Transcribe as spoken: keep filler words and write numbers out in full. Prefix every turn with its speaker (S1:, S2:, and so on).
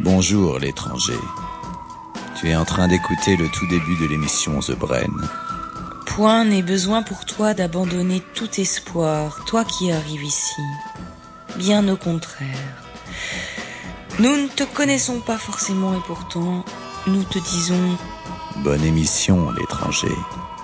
S1: Bonjour l'étranger. Tu es en train d'écouter le tout début de l'émission The Brain.
S2: Point n'est besoin pour toi d'abandonner tout espoir, toi qui arrives ici. Bien au contraire. Nous ne te connaissons pas forcément et pourtant, nous te disons...
S1: Bonne émission l'étranger.